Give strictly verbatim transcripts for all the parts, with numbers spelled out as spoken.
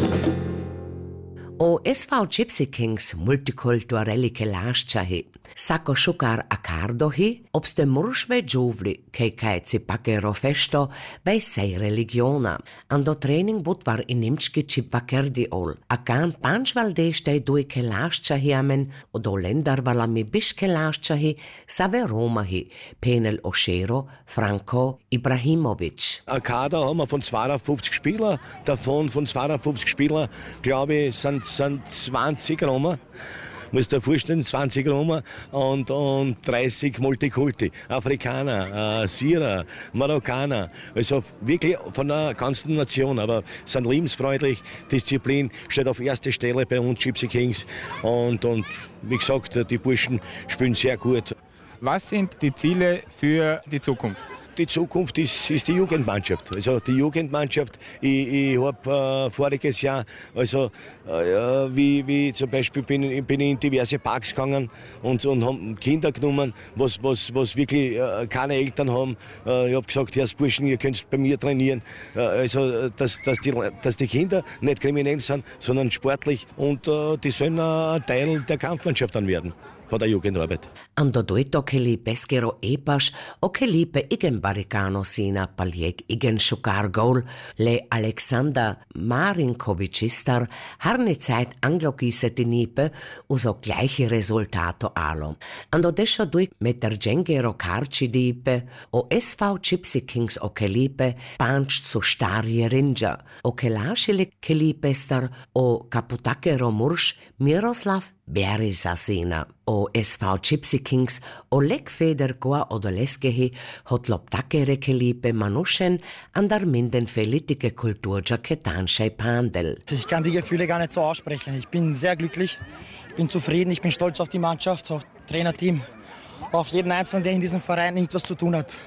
O S V Gypsy Kings multiculturali che lasciahi, sacco sciucar a cardohi, obste murschve giuvli, che caezi pacero festo, bei sei religiona. Ando training but war in nimčki čip vakerdi ol, a kan pančvaldeste dui che lasciahi amen, od olendar valami biš che lasciahi, save Romahi, Penel Oschero, Franco Ibrahimovic. Ein Kader haben wir von zweiundfünfzig Spielern, davon von zweiundfünfzig Spielern, glaube ich, sind sind zwanzig Roma, musst du dir vorstellen, zwanzig Roma und, und dreißig Multikulti, Afrikaner, äh, Syrer, Marokkaner, also wirklich von der ganzen Nation, aber sind lebensfreundlich, Disziplin steht auf erster Stelle bei uns Gypsy Kings und, und wie gesagt, die Burschen spielen sehr gut. Was sind die Ziele für die Zukunft? Die Zukunft ist, ist die Jugendmannschaft. Also die Jugendmannschaft, ich, ich habe äh, voriges Jahr, also äh, wie, wie zum Beispiel bin, bin ich in diverse Parks gegangen und, und haben Kinder genommen, was, was, was wirklich äh, keine Eltern haben. Äh, ich habe gesagt, Herr Burschen, ihr könnt bei mir trainieren. Äh, also dass, dass, die, dass die Kinder nicht kriminell sind, sondern sportlich und äh, die sollen ein Teil der Kampfmannschaft dann werden. Von der Jugendarbeit. Ando dueto che li peschero epas o che li pe igen baricano sina paliek igen schukar gol le Alexander Marinkovic-istar harne Zeit anglogisete nipe uso gleiche Resultato alo. Ando desho dui meter gengero carci dipe o S V Gypsy Kings o che lipe panch zu starie rinja o che lascile che lipe star o kaputakero mursch Miroslav Berisasina. O S V Gypsy Kings o lek feder goa odoleskehi hot loptakere kelipe manuschen an der minden felitike Kulturja ketanschei Pandel. Ich kann die Gefühle gar nicht so aussprechen. Ich bin sehr glücklich, ich bin zufrieden, ich bin stolz auf die Mannschaft, auf das Trainerteam, auf jeden Einzelnen, der in diesem Verein irgendwas zu tun hat.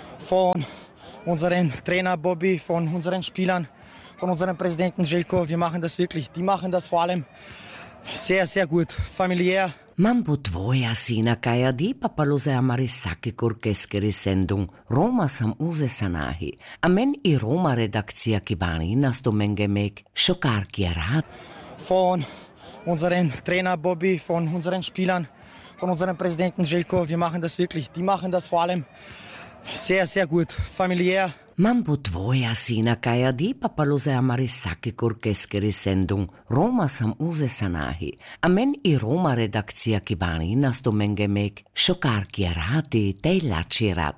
Von unserem Trainer Bobby, von unseren Spielern, von unserem Präsidenten Željko. Wir machen das wirklich. Die machen das vor allem sehr, sehr gut, familiär. Mambu tvoja sina kaja di papaluse amarisaki kurkeskeri sendung Roma sam use sanahi. Amen i Roma redakcija kibani nasto mengemek šokar kierat. Von unserem Trainer Bobby, von unseren Spielern, von unserem Präsidenten Željko. Wir machen das wirklich. Die machen das vor allem sehr, sehr gut, familiär. Mambu tvoja sina kaja di papaluse amarisaki kurkeskeri sendung Roma sam use sanahi. Amen i Roma redakcija kibani nasto mengemek šokar kierati tej lačirat.